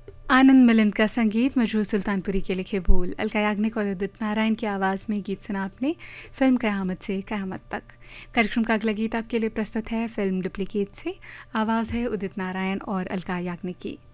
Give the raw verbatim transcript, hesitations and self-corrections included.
आनंद मिलिंद का संगीत, मजरूह सुल्तानपुरी के लिखे बोल, अलका याग्निक और उदित नारायण की आवाज़ में गीत सुना आपने फिल्म क़यामत से क़यामत तक। कार्यक्रम का अगला गीत आपके लिए प्रस्तुत है फिल्म डुप्लीकेट से। आवाज़ है उदित नारायण और अलका याग्निक की।